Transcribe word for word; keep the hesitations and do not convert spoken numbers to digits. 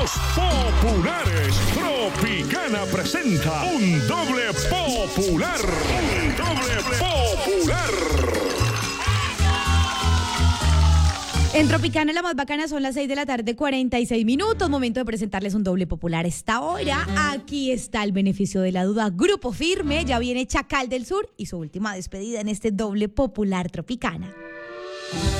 Populares. Tropicana presenta un doble popular. Un doble popular. En Tropicana la más bacana son las seis de la tarde, cuarenta y seis minutos. Momento de presentarles un doble popular esta hora. Aquí está el beneficio de la duda. Grupo Firme, ya viene Chacal del Sur y su última despedida en este doble popular Tropicana.